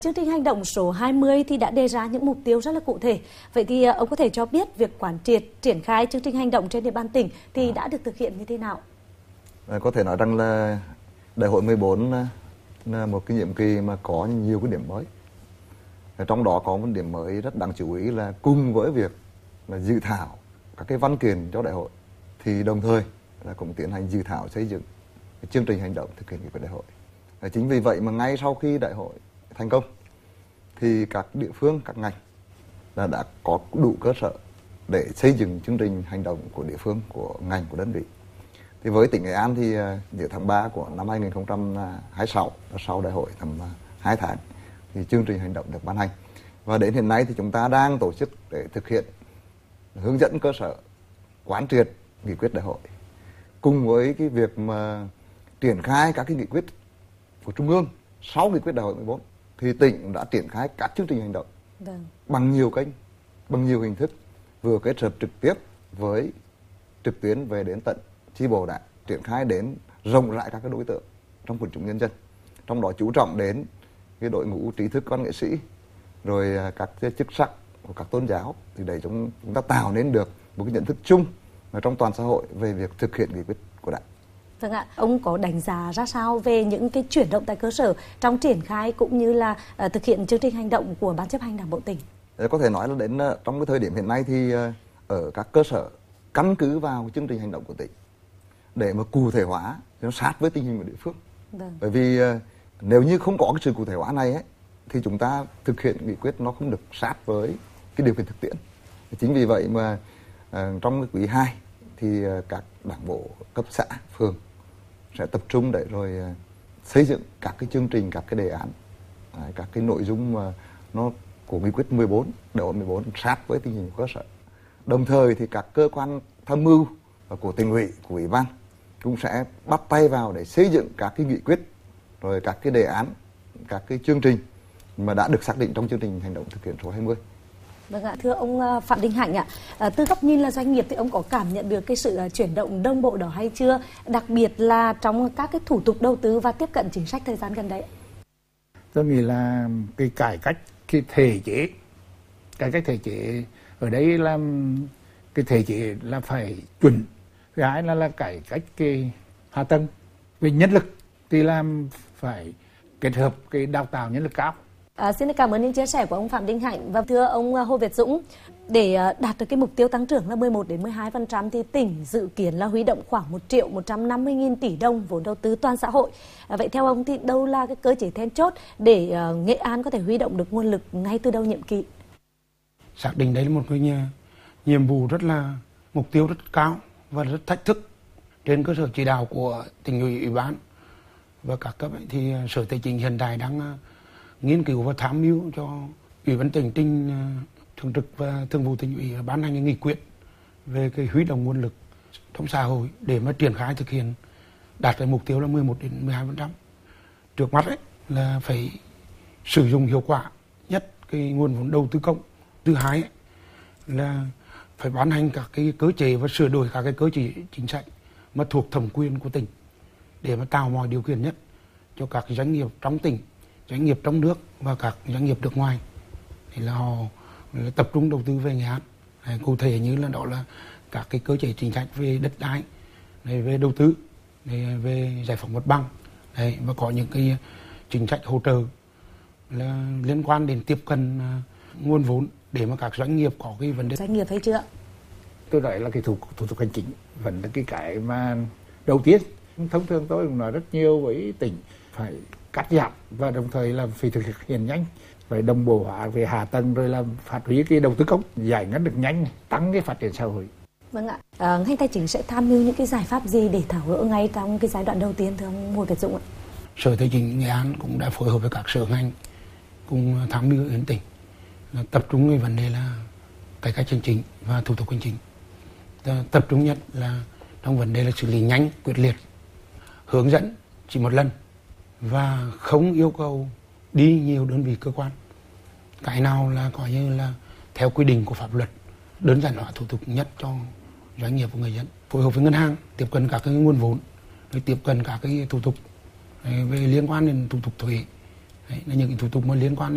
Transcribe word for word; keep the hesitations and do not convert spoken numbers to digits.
Chương trình hành động số hai mươi thì đã đề ra những mục tiêu rất là cụ thể. Vậy thì ông có thể cho biết việc quán triệt, triển khai chương trình hành động trên địa bàn tỉnh thì đã được thực hiện như thế nào? Có thể nói rằng là Đại hội mười bốn là một cái nhiệm kỳ mà có nhiều cái điểm mới. Trong đó có một điểm mới rất đáng chú ý là cùng với việc là dự thảo các cái văn kiện cho đại hội thì đồng thời là cũng tiến hành dự thảo xây dựng cái chương trình hành động thực hiện nghị quyết đại hội. Chính vì vậy mà ngay sau khi đại hội thành công thì các địa phương, các ngành là đã có đủ cơ sở để xây dựng chương trình hành động của địa phương, của ngành, của đơn vị. Thì với tỉnh Nghệ An thì giữa tháng ba của năm hai nghìn không trăm hai mươi sáu, sau đại hội tầm hai tháng thì chương trình hành động được ban hành. Và đến hiện nay thì chúng ta đang tổ chức để thực hiện hướng dẫn cơ sở quán triệt nghị quyết đại hội. Cùng với cái việc mà triển khai các cái nghị quyết của Trung ương sau nghị quyết đại hội mười bốn thì tỉnh đã triển khai các chương trình hành động vâng. bằng nhiều kênh, bằng nhiều hình thức, vừa kết hợp trực tiếp với trực tuyến về đến tận chi bộ đảng, triển khai đến rộng rãi các cái đối tượng trong quần chúng nhân dân, trong đó chú trọng đến cái đội ngũ trí thức, văn nghệ sĩ, rồi các cái chức sắc của các tôn giáo, thì để chúng, chúng ta tạo nên được một cái nhận thức chung ở trong toàn xã hội về việc thực hiện nghị quyết của đảng. Vâng ạ, ông có đánh giá ra sao về những cái chuyển động tại cơ sở trong triển khai cũng như là uh, thực hiện chương trình hành động của Ban chấp hành Đảng bộ tỉnh? Có thể nói là đến uh, trong cái thời điểm hiện nay thì uh, ở các cơ sở căn cứ vào chương trình hành động của tỉnh để mà cụ thể hóa nó sát với tình hình của địa phương. Vâng. Bởi vì uh, nếu như không có cái sự cụ thể hóa này ấy, thì chúng ta thực hiện nghị quyết nó không được sát với cái điều kiện thực tiễn. Chính vì vậy mà uh, trong cái quý hai thì uh, các đảng bộ cấp xã, phường sẽ tập trung để rồi uh, xây dựng các cái chương trình, các cái đề án, uh, các cái nội dung mà nó của nghị quyết mười bốn, đại hội mười bốn sát với tình hình của cơ sở. Đồng thời thì các cơ quan tham mưu của tỉnh ủy, của ủy ban cũng sẽ bắt tay vào để xây dựng các cái nghị quyết, rồi các cái đề án, các cái chương trình mà đã được xác định trong chương trình hành động thực hiện số hai mươi. Vâng ạ, thưa ông Phạm Đình Hạnh ạ, à, từ góc nhìn là doanh nghiệp thì ông có cảm nhận được cái sự chuyển động đồng bộ đó hay chưa? Đặc biệt là trong các cái thủ tục đầu tư và tiếp cận chính sách thời gian gần đây. Tôi nghĩ là cái cải cách cái thể chế, cải cách thể chế ở đây là cái thể chế là phải chuẩn. Thứ hai là là cải cách cái hạ tầng. Về nhân lực thì làm phải kết hợp cái đào tạo nhân lực cao. À, xin cảm ơn những chia sẻ của ông Phạm Đình Hạnh. Và thưa ông Hồ Việt Dũng, để đạt được cái mục tiêu tăng trưởng là mười một đến mười hai phần trăm thì tỉnh dự kiến là huy động khoảng một triệu một trăm năm mươi nghìn tỷ đồng vốn đầu tư toàn xã hội. À, vậy theo ông thì đâu là cái cơ chế then chốt để uh, Nghệ An có thể huy động được nguồn lực ngay từ đầu nhiệm kỳ? Xác định đấy là một cái nhiệm vụ rất là mục tiêu rất cao và rất thách thức. Trên cơ sở chỉ đạo của tỉnh ủy, ủy ban và các cấp ấy, thì Sở Tài chính hiện tại đang nghiên cứu và tham mưu cho Ủy ban tỉnh trình thường trực và thường vụ tỉnh ủy ban hành nghị quyết về cái huy động nguồn lực trong xã hội để mà triển khai thực hiện đạt cái mục tiêu là mười một đến mười hai phần trăm. Trước mắt ấy là phải sử dụng hiệu quả nhất cái nguồn vốn đầu tư công. Thứ hai ấy, là phải ban hành các cái cơ chế và sửa đổi các cái cơ chế chính sách mà thuộc thẩm quyền của tỉnh để mà tạo mọi điều kiện nhất cho các doanh nghiệp trong tỉnh, doanh nghiệp trong nước và các doanh nghiệp nước ngoài thì là họ là tập trung đầu tư về Nghệ An. Đấy, cụ thể như là đó là các cái cơ chế chính sách về đất đai, đấy, về đầu tư, đấy, về giải phóng mặt bằng, đấy, và có những cái chính sách hỗ trợ là liên quan đến tiếp cận uh, nguồn vốn để mà các doanh nghiệp có cái vấn đề. Doanh nghiệp hay chưa? Tôi nói là cái thủ, thủ tục hành chính vẫn là cái cái mà đầu tiên. Thông thường tôi cũng nói rất nhiều với tỉnh phải cắt giảm và đồng thời là phải thực hiện nhanh, phải đồng bộ hóa về hạ tầng, rồi là phát huy cái đầu tư công, giải ngân được nhanh, tăng cái phát triển xã hội. Vâng ạ, à, ngành tài chính sẽ tham mưu những cái giải pháp gì để tháo gỡ ngay trong cái giai đoạn đầu tiên thưa ông Hồ Việt Dũng ạ? Sở Tài chính Nghệ An cũng đã phối hợp với các sở ngành cùng tham mưu đến tỉnh là tập trung về vấn đề là cải cách hành chính và thủ tục hành chính. Tập trung nhất là trong vấn đề là xử lý nhanh, quyết liệt, hướng dẫn chỉ một lần và không yêu cầu đi nhiều đơn vị cơ quan. Cái nào là coi như là theo quy định của pháp luật, đơn giản hóa thủ tục nhất cho doanh nghiệp và người dân. Phối hợp với ngân hàng, tiếp cận các cái nguồn vốn, rồi tiếp cận các cái thủ tục về liên quan đến thủ tục thuế, đấy là những cái thủ tục mà liên quan